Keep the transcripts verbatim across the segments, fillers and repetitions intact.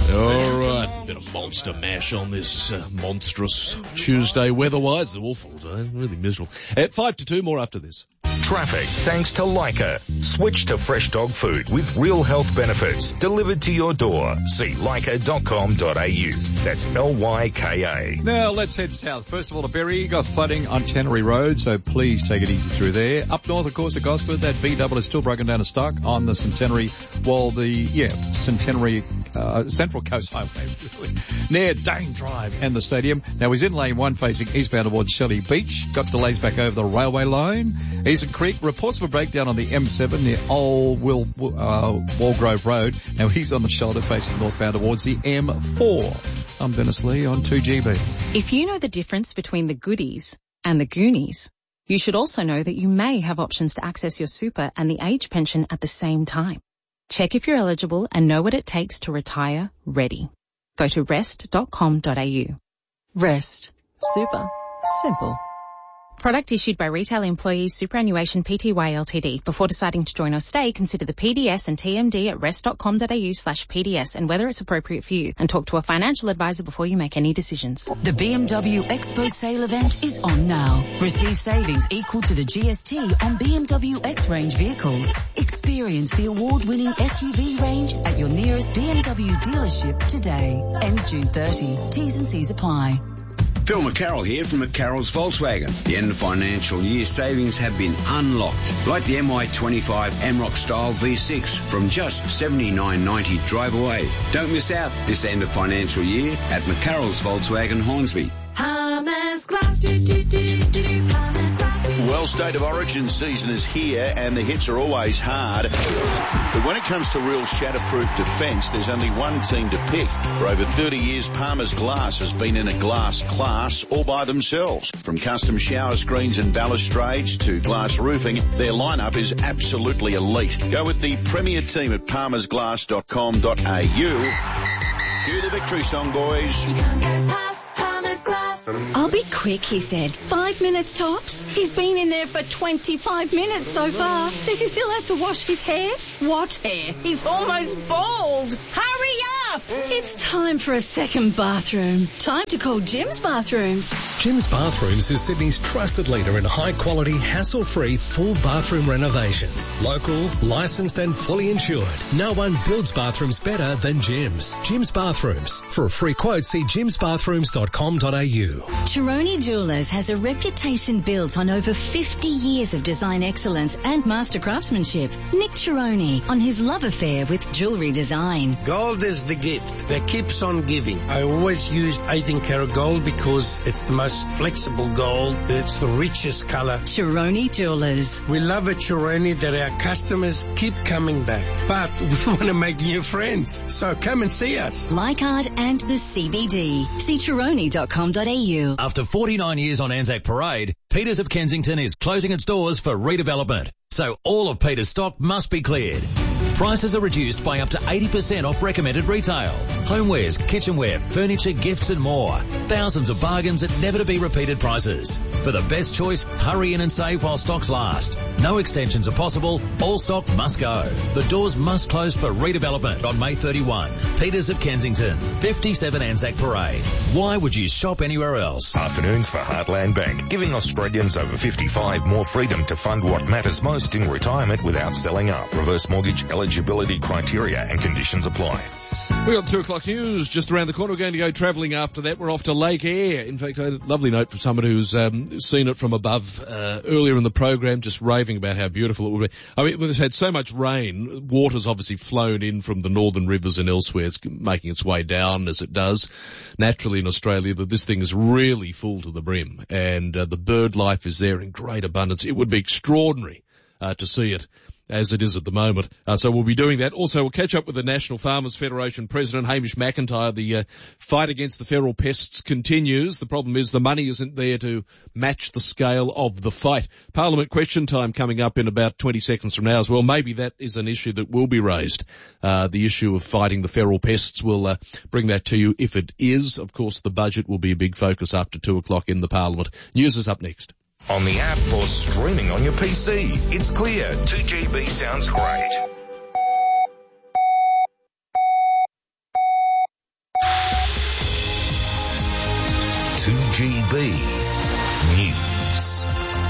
All right, bit of monster mash on this uh, monstrous Tuesday weather-wise. It's awful today, really miserable. At five to two, more after this. Traffic thanks to Leica. Switch to fresh dog food with real health benefits delivered to your door. See leica dot com dot a u. That's L Y K A. Now let's head south. First of all, to Berry, got flooding on Tannery Road, so please take it easy through there. Up north, of course, at Gosford, that B double is still broken down to stock on the Centenary, while the, yeah, Centenary, uh, Central Coast Highway, really, near Dane Drive and the stadium. Now he's in lane one facing eastbound towards Shelley Beach. Got delays back over the railway line. Eastern Creek, reports of a breakdown on the M seven near Old Will, uh, Walgrove Road. Now he's on the shoulder facing northbound towards the M four. I'm Dennis Lee on two G B. If you know the difference between the goodies and the Goonies, you should also know that you may have options to access your super and the age pension at the same time. Check if you're eligible and know what it takes to retire ready. Go to rest dot com dot a u. Rest. Super. Simple. Product issued by Retail Employees Superannuation Pty Ltd. Before deciding to join or stay, consider the P D S and T M D at rest dot com dot a u slash P D S and whether it's appropriate for you, and talk to a financial advisor before you make any decisions. The B M W Expo sale event is on now. Receive savings equal to the G S T on B M W X-Range vehicles. Experience the award-winning S U V range at your nearest B M W dealership today. Ends June thirtieth. T's and C's apply. Phil McCarroll here from McCarroll's Volkswagen. The end of financial year savings have been unlocked, like the M Y twenty-five M ROC style V six from just seventy-nine ninety drive away. Don't miss out this end of financial year at McCarroll's Volkswagen Hornsby. Harman's Glass, do, do, do, do, Harman's Glass. Well, State of Origin season is here and the hits are always hard. But when it comes to real shatterproof defence, there's only one team to pick. For over thirty years, Palmer's Glass has been in a glass class all by themselves. From custom shower screens and balustrades to glass roofing, their lineup is absolutely elite. Go with the premier team at palmers glass dot com dot a u. Cue the victory song, boys. You can't get past Palmer's Glass. I'll be quick, he said. Five minutes tops. He's been in there for twenty-five minutes so far. Says he still has to wash his hair. What hair? He's almost bald. Hurry up! It's time for a second bathroom. Time to call Jim's Bathrooms. Jim's Bathrooms is Sydney's trusted leader in high-quality, hassle-free, full bathroom renovations. Local, licensed and fully insured. No one builds bathrooms better than Jim's. Jim's Bathrooms. For a free quote, see jims bathrooms dot com dot a u. Chironi Jewellers has a reputation built on over fifty years of design excellence and master craftsmanship. Nick Chironi on his love affair with jewellery design. Gold is the gift that keeps on giving. I always used eighteen karat gold because it's the most flexible gold. It's the richest colour. Chironi Jewellers. We love at Chironi that our customers keep coming back, but we want to make new friends. So come and see us. Leichhardt and the C B D. See chironi dot com dot a u. After forty-nine years on Anzac Parade, Peters of Kensington is closing its doors for redevelopment. So all of Peters' stock must be cleared. Prices are reduced by up to eighty percent off recommended retail. Homewares, kitchenware, furniture, gifts and more. Thousands of bargains at never-to-be-repeated prices. For the best choice, hurry in and save while stocks last. No extensions are possible. All stock must go. The doors must close for redevelopment on May thirty-first. Peters of Kensington, fifty-seven Anzac Parade. Why would you shop anywhere else? Afternoons for Heartland Bank, giving Australians over fifty-five more freedom to fund what matters most in retirement without selling up. Reverse mortgage eligibility criteria and conditions apply. We got the two o'clock news just around the corner. We're going to go travelling after that. We're off to Lake Eyre. In fact, a lovely note from someone who's um, seen it from above uh, earlier in the program, just raving about how beautiful it would be. I mean, we've had so much rain. Water's obviously flown in from the northern rivers and elsewhere. It's making its way down as it does naturally in Australia, but this thing is really full to the brim, and uh, the bird life is there in great abundance. It would be extraordinary uh, to see it as it is at the moment. Uh, so we'll be doing that. Also, we'll catch up with the National Farmers Federation President, Hamish McIntyre. The uh, fight against the feral pests continues. The problem is the money isn't there to match the scale of the fight. Parliament question time coming up in about twenty seconds from now as well. Maybe that is an issue that will be raised. Uh, the issue of fighting the feral pests. We'll uh, bring that to you if it is. Of course, the budget will be a big focus after two o'clock in the Parliament. News is up next. On the app or streaming on your P C. It's clear. two G B sounds great. G B News.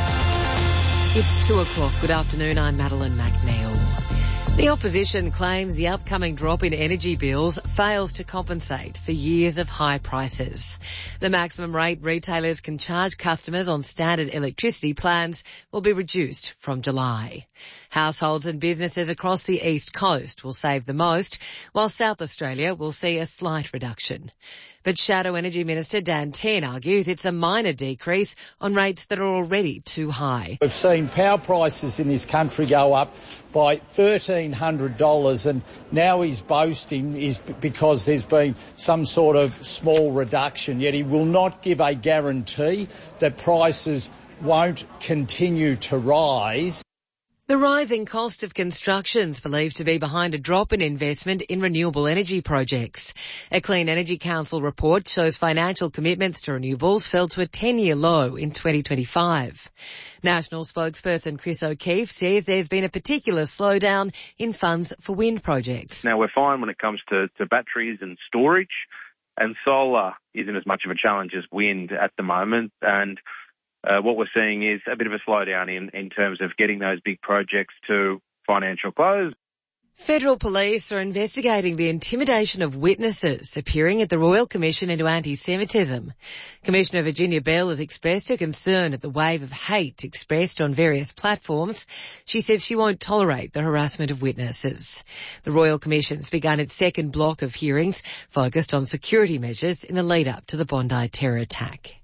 It's two o'clock. Good afternoon. I'm Madeline McNeil. The opposition claims the upcoming drop in energy bills fails to compensate for years of high prices. The maximum rate retailers can charge customers on standard electricity plans will be reduced from July. Households and businesses across the East Coast will save the most, while South Australia will see a slight reduction. But Shadow Energy Minister Dan Tehan argues it's a minor decrease on rates that are already too high. We've seen power prices in this country go up by thirteen hundred dollars, and now he's boasting is because there's been some sort of small reduction, yet he will not give a guarantee that prices won't continue to rise. The rising cost of construction is believed to be behind a drop in investment in renewable energy projects. A Clean Energy Council report shows financial commitments to renewables fell to a ten-year low in twenty twenty-five. National spokesperson Chris O'Keefe says there's been a particular slowdown in funds for wind projects. Now, we're fine when it comes to, to batteries and storage, and solar isn't as much of a challenge as wind at the moment, and Uh, what we're seeing is a bit of a slowdown in, in terms of getting those big projects to financial close. Federal police are investigating the intimidation of witnesses appearing at the Royal Commission into Anti-Semitism. Commissioner Virginia Bell has expressed her concern at the wave of hate expressed on various platforms. She says she won't tolerate the harassment of witnesses. The Royal Commission's begun its second block of hearings focused on security measures in the lead-up to the Bondi terror attack.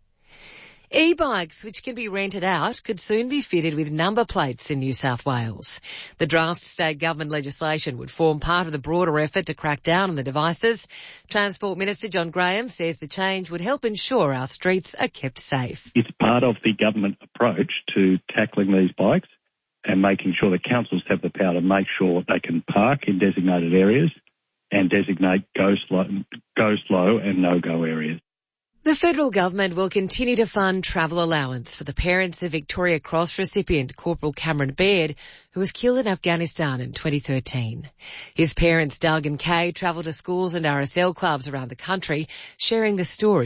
E-bikes, which can be rented out, could soon be fitted with number plates in New South Wales. The draft state government legislation would form part of the broader effort to crack down on the devices. Transport Minister John Graham says the change would help ensure our streets are kept safe. It's part of the government approach to tackling these bikes and making sure that councils have the power to make sure they can park in designated areas and designate go slow, go slow and no-go areas. The federal government will continue to fund travel allowance for the parents of Victoria Cross recipient Corporal Cameron Baird, who was killed in Afghanistan in twenty thirteen. His parents, Doug and Kay, travelled to schools and R S L clubs around the country, sharing the story